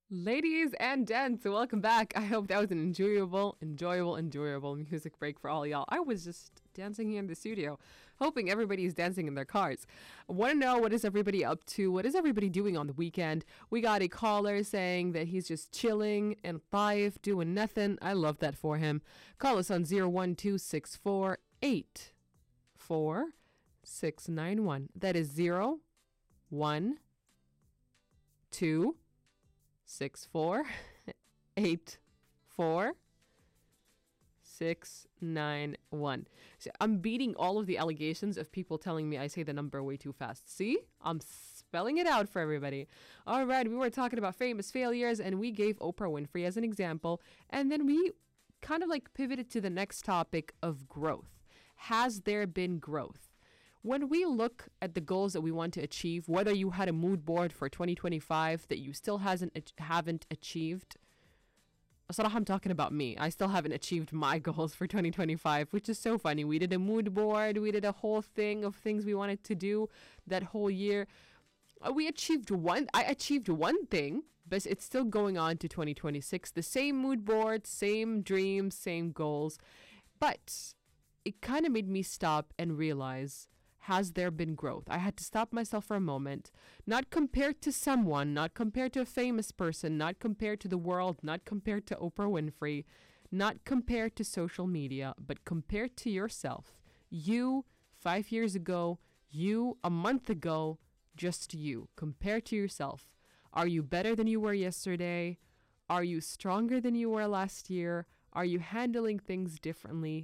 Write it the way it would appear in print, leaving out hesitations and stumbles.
Ladies and gents, welcome back. I hope that was an enjoyable music break for all y'all. I was just dancing here in the studio, hoping everybody's dancing in their cars. I want to know, what is everybody up to? What is everybody doing on the weekend? We got a caller saying that he's just chilling and five, doing nothing. I love that for him. Call us on 01264844691. That is 01264844691. So I'm beating all of the allegations of people telling me I say the number way too fast. See? I'm spelling it out for everybody. All right, we were talking about famous failures and we gave Oprah Winfrey as an example. And then we kind of like pivoted to the next topic of growth. Has there been growth? When we look at the goals that we want to achieve, whether you had a mood board for 2025 that you still haven't achieved, صراحة I'm talking about me. I still haven't achieved my goals for 2025, which is so funny. We did a mood board. We did a whole thing of things we wanted to do that whole year. We achieved one. I achieved one thing, but it's still going on to 2026. The same mood board, same dreams, same goals. But it kind of made me stop and realize, has there been growth? I had to stop myself for a moment, not compared to someone, not compared to a famous person, not compared to the world, not compared to Oprah Winfrey, not compared to social media, but compared to yourself. You 5 years ago, you a month ago, just you. Compare to yourself. Are you better than you were yesterday? Are you stronger than you were last year? Are you handling things differently?